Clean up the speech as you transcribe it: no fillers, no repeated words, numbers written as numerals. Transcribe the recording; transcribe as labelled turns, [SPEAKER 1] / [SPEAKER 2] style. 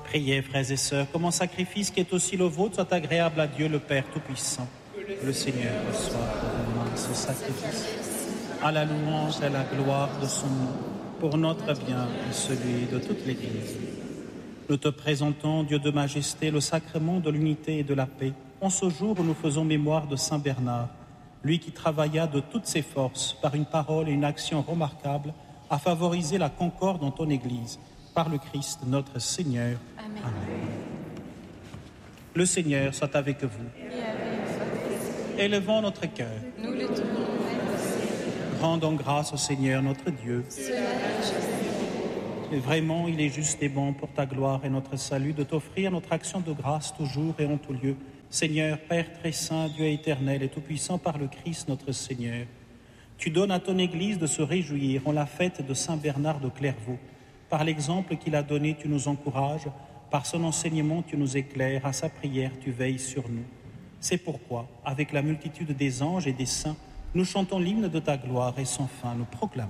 [SPEAKER 1] Priez, frères et sœurs, que mon sacrifice qui est aussi le vôtre soit agréable à Dieu le Père Tout-Puissant. Que le Seigneur reçoive de vos mains ce sacrifice, à la louange et à la gloire de son nom, pour notre bien et celui de toute l'Église. Nous te présentons, Dieu de majesté, le sacrement de l'unité et de la paix, en ce jour où nous faisons mémoire de Saint Bernard, lui qui travailla de toutes ses forces, par une parole et une action remarquables, à favoriser la concorde dans ton Église, par le Christ notre Seigneur.
[SPEAKER 2] Amen.
[SPEAKER 1] Amen. Le Seigneur soit avec vous.
[SPEAKER 2] Et avec
[SPEAKER 1] Élevons notre cœur.
[SPEAKER 2] nous le tournons vers le ciel.
[SPEAKER 1] Rendons grâce au Seigneur notre Dieu.
[SPEAKER 2] Cela est juste.
[SPEAKER 1] Et vraiment, il est juste et bon pour ta gloire et notre salut de t'offrir notre action de grâce toujours et en tout lieu. Seigneur, Père très saint, Dieu éternel et tout-puissant par le Christ notre Seigneur, tu donnes à ton Église de se réjouir en la fête de Saint Bernard de Clairvaux. Par l'exemple qu'il a donné, tu nous encourages, par son enseignement, tu nous éclaires, à sa prière, tu veilles sur nous. C'est pourquoi, avec la multitude des anges et des saints, nous chantons l'hymne de ta gloire et sans fin nous proclamons.